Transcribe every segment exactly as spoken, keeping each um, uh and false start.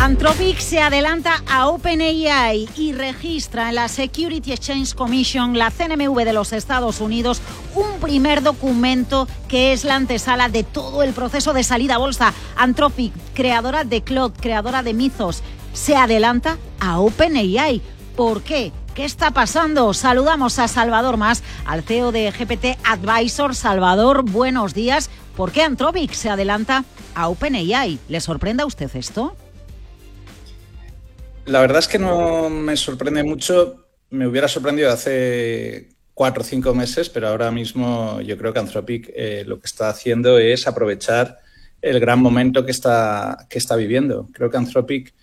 Anthropic se adelanta a OpenAI y registra en la Security Exchange Commission, la C N M V de los Estados Unidos, un primer documento que es la antesala de todo el proceso de salida a bolsa. Anthropic, creadora de Claude, creadora de Mythos, se adelanta a OpenAI. ¿Por qué? ¿Qué está pasando? Saludamos a Salvador Mas, al C E O de G P T Advisor. Salvador, buenos días. ¿Por qué Anthropic se adelanta a OpenAI? ¿Le sorprende a usted esto? La verdad es que no me sorprende mucho. Me hubiera sorprendido hace cuatro o cinco meses, pero ahora mismo yo creo que Anthropic eh, lo que está haciendo es aprovechar el gran momento que está, que está viviendo. Creo que Anthropic,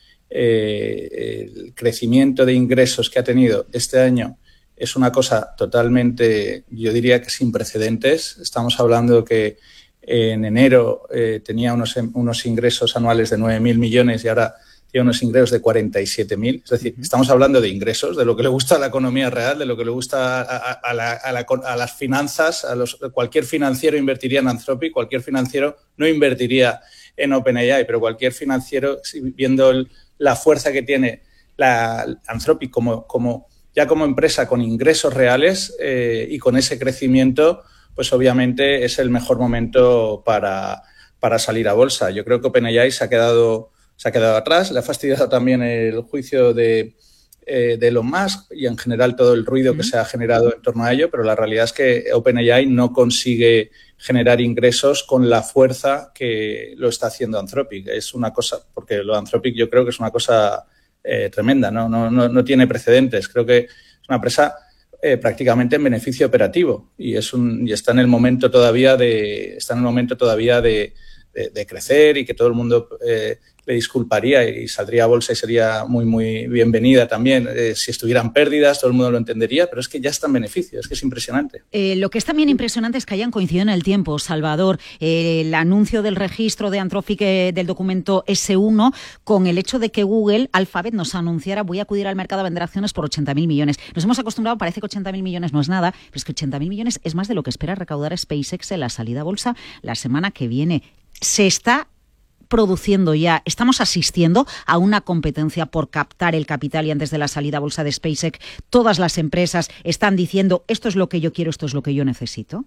eh, el crecimiento de ingresos que ha tenido este año es una cosa totalmente, yo diría que sin precedentes. Estamos hablando que en enero eh, tenía unos, unos ingresos anuales de nueve mil millones y ahora tiene unos ingresos de cuarenta y siete mil. Es decir, estamos hablando de ingresos, de lo que le gusta a la economía real, de lo que le gusta a, a, a, la, a, la, a las finanzas. A los, cualquier financiero invertiría en Anthropic, cualquier financiero no invertiría en OpenAI, pero cualquier financiero, viendo el, la fuerza que tiene la Anthropic como, como, ya como empresa con ingresos reales eh, y con ese crecimiento, pues obviamente es el mejor momento para, para salir a bolsa. Yo creo que OpenAI se ha quedado... se ha quedado atrás, le ha fastidiado también el juicio de, eh, de Elon Musk y en general todo el ruido que se ha generado en torno a ello, pero la realidad es que OpenAI no consigue generar ingresos con la fuerza que lo está haciendo Anthropic. Es una cosa, porque lo de Anthropic yo creo que es una cosa eh, tremenda, ¿no? No, no, no tiene precedentes. Creo que es una empresa eh, prácticamente en beneficio operativo y, es un, y está en el momento todavía de, está en el momento todavía de, de, de crecer y que todo el mundo... Eh, le disculparía y saldría a bolsa y sería muy, muy bienvenida también. Eh, si estuvieran pérdidas, todo el mundo lo entendería, pero es que ya está en beneficio, es que es impresionante. Eh, lo que es también impresionante es que hayan coincidido en el tiempo, Salvador, eh, el anuncio del registro de Anthropic eh, del documento ese uno con el hecho de que Google, Alphabet, nos anunciara voy a acudir al mercado a vender acciones por ochenta mil millones. Nos hemos acostumbrado, parece que ochenta mil millones no es nada, pero es que ochenta mil millones es más de lo que espera recaudar SpaceX en la salida a bolsa la semana que viene. Se está produciendo ya, estamos asistiendo a una competencia por captar el capital y antes de la salida a bolsa de SpaceX todas las empresas están diciendo esto es lo que yo quiero, esto es lo que yo necesito.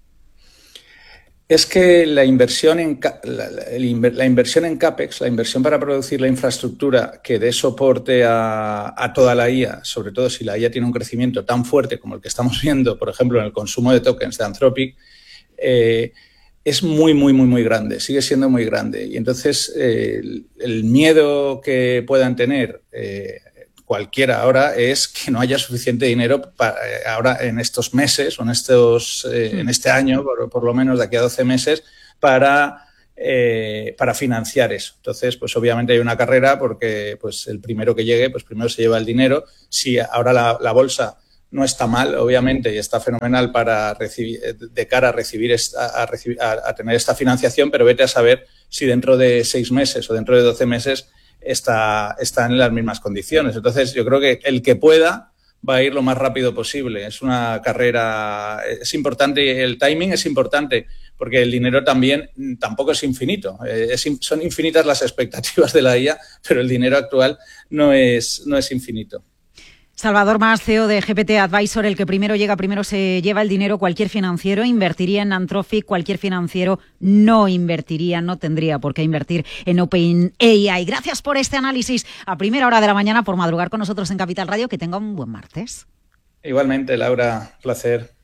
Es que la inversión en la, la, la inversión en CAPEX, la inversión para producir la infraestructura que dé soporte a, a toda la I A, sobre todo si la I A tiene un crecimiento tan fuerte como el que estamos viendo, por ejemplo, en el consumo de tokens de Anthropic, eh, es muy, muy, muy, muy grande, sigue siendo muy grande. Y entonces eh, el, el miedo que puedan tener eh, cualquiera ahora es que no haya suficiente dinero para, eh, ahora en estos meses o en, estos, eh, en este año, por, por lo menos de aquí a doce meses, para, eh, para financiar eso. Entonces, pues obviamente hay una carrera porque pues el primero que llegue, pues primero se lleva el dinero. Si ahora la, la bolsa no está mal, obviamente, y está fenomenal para recibir, de cara a recibir, esta, a, recibir a, a tener esta financiación, pero vete a saber si dentro de seis meses o dentro de doce meses está, está en las mismas condiciones. Entonces, yo creo que el que pueda va a ir lo más rápido posible. Es una carrera, es importante, el timing es importante, porque el dinero también tampoco es infinito. Es, son infinitas las expectativas de la I A, pero el dinero actual no es, no es infinito. Salvador Mas, C E O de G P T Advisor, el que primero llega, primero se lleva el dinero. Cualquier financiero invertiría en Anthropic, cualquier financiero no invertiría, no tendría por qué invertir en OpenAI. Gracias por este análisis a primera hora de la mañana, por madrugar con nosotros en Capital Radio. Que tenga un buen martes. Igualmente, Laura, placer.